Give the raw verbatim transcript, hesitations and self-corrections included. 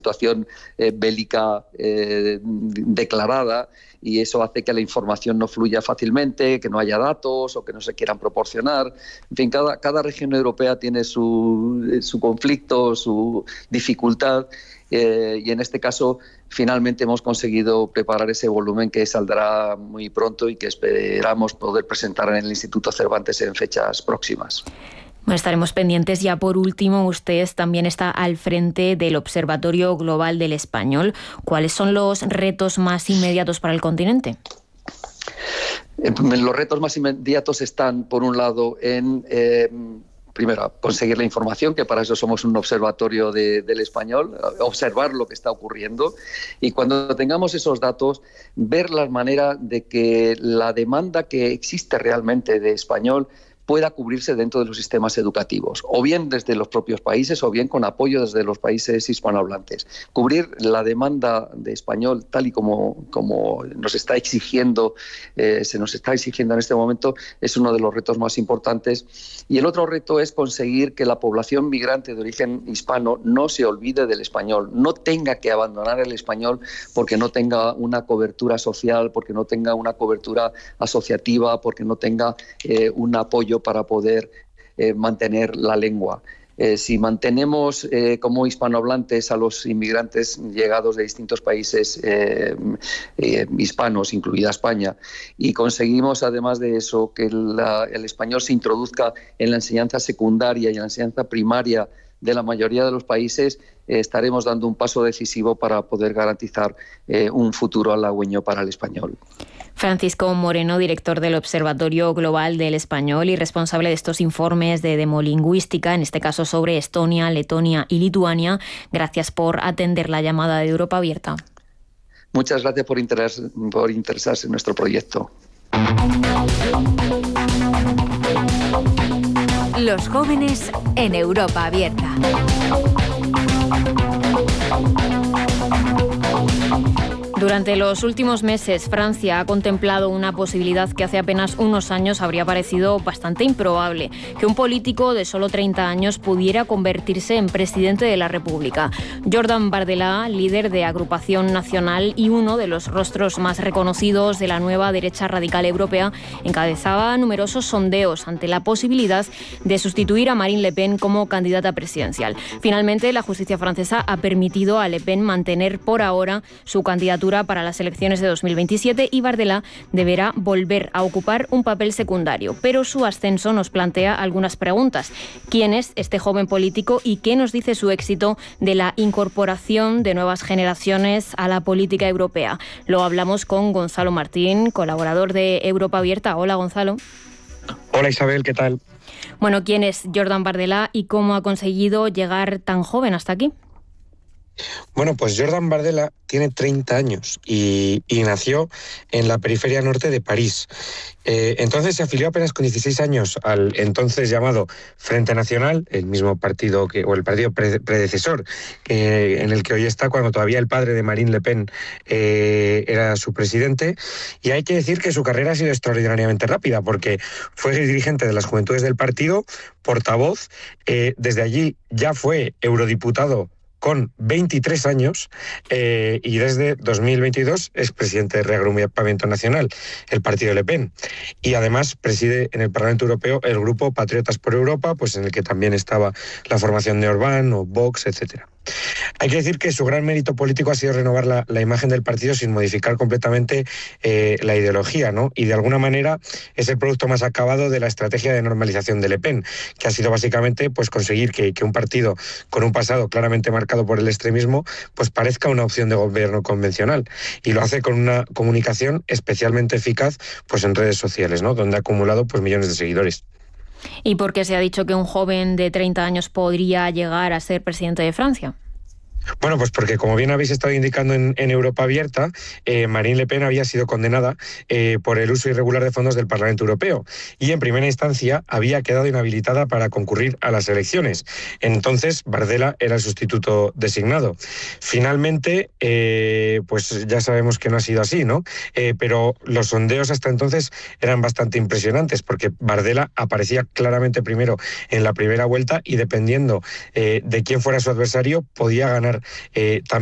situación eh, bélica eh, declarada, y eso hace que la información no fluya fácilmente, que no haya datos o que no se quieran proporcionar. En fin, cada, cada región europea tiene su, su conflicto, su dificultad, eh, y en este caso finalmente hemos conseguido preparar ese volumen que saldrá muy pronto y que esperamos poder presentar en el Instituto Cervantes en fechas próximas. Bueno, estaremos pendientes. Ya por último, usted también está al frente del Observatorio Global del Español. ¿Cuáles son los retos más inmediatos para el continente? Los retos más inmediatos están, por un lado, en... Eh, Primero, conseguir la información, que para eso somos un observatorio de, del español, observar lo que está ocurriendo, y cuando tengamos esos datos, ver la manera de que la demanda que existe realmente de español pueda cubrirse dentro de los sistemas educativos, o bien desde los propios países, o bien con apoyo desde los países hispanohablantes. Cubrir la demanda de español tal y como, como nos está exigiendo, eh, se nos está exigiendo en este momento, es uno de los retos más importantes. Y el otro reto es conseguir que la población migrante de origen hispano no se olvide del español, no tenga que abandonar el español porque no tenga una cobertura social, porque no tenga una cobertura asociativa, porque no tenga eh, un apoyo para poder eh, mantener la lengua. Eh, si mantenemos eh, como hispanohablantes a los inmigrantes llegados de distintos países eh, eh, hispanos, incluida España, y conseguimos además de eso que la, el español se introduzca en la enseñanza secundaria y en la enseñanza primaria de la mayoría de los países, eh, estaremos dando un paso decisivo para poder garantizar eh, un futuro halagüeño para el español. Francisco Moreno, director del Observatorio Global del Español y responsable de estos informes de demolingüística, en este caso sobre Estonia, Letonia y Lituania. Gracias por atender la llamada de Europa Abierta. Muchas gracias por, interes- por interesarse en nuestro proyecto. Los jóvenes en Europa Abierta. Durante los últimos meses, Francia ha contemplado una posibilidad que hace apenas unos años habría parecido bastante improbable: que un político de solo treinta años pudiera convertirse en presidente de la República. Jordan Bardella, líder de Agrupación Nacional y uno de los rostros más reconocidos de la nueva derecha radical europea, encabezaba numerosos sondeos ante la posibilidad de sustituir a Marine Le Pen como candidata presidencial. Finalmente, la justicia francesa ha permitido a Le Pen mantener por ahora su candidatura para las elecciones de dos mil veintisiete y Bardella deberá volver a ocupar un papel secundario. Pero su ascenso nos plantea algunas preguntas. ¿Quién es este joven político y qué nos dice su éxito de la incorporación de nuevas generaciones a la política europea? Lo hablamos con Gonzalo Martín, colaborador de Europa Abierta. Hola, Gonzalo. Hola, Isabel, ¿qué tal? Bueno, ¿quién es Jordan Bardella y cómo ha conseguido llegar tan joven hasta aquí? Bueno, pues Jordan Bardella tiene treinta años y, y nació en la periferia norte de París. Eh, entonces se afilió apenas con dieciséis años al entonces llamado Frente Nacional, el mismo partido que, o el partido pre- predecesor que, en el que hoy está, cuando todavía el padre de Marine Le Pen eh, era su presidente. Y hay que decir que su carrera ha sido extraordinariamente rápida, porque fue dirigente de las Juventudes del partido, portavoz, eh, desde allí ya fue eurodiputado con veintitrés años eh, y desde dos mil veintidós es presidente de Reagrupamiento Nacional, el partido Le Pen. Y además preside en el Parlamento Europeo el grupo Patriotas por Europa, pues en el que también estaba la formación de Orbán o Vox, etcétera. Hay que decir que su gran mérito político ha sido renovar la, la imagen del partido sin modificar completamente eh, la ideología, ¿no? Y de alguna manera es el producto más acabado de la estrategia de normalización de Le Pen, que ha sido básicamente pues conseguir que, que un partido con un pasado claramente marcado por el extremismo pues parezca una opción de gobierno convencional, y lo hace con una comunicación especialmente eficaz pues en redes sociales, ¿no? Donde ha acumulado pues millones de seguidores. ¿Y por qué se ha dicho que un joven de treinta años podría llegar a ser presidente de Francia? Bueno, pues porque, como bien habéis estado indicando en, en Europa Abierta, eh, Marine Le Pen había sido condenada eh, por el uso irregular de fondos del Parlamento Europeo y en primera instancia había quedado inhabilitada para concurrir a las elecciones. Entonces, Bardella era el sustituto designado. Finalmente, eh, pues ya sabemos que no ha sido así, ¿no? Eh, pero los sondeos hasta entonces eran bastante impresionantes, porque Bardella aparecía claramente primero en la primera vuelta y, dependiendo eh, de quién fuera su adversario, podía ganar eh, también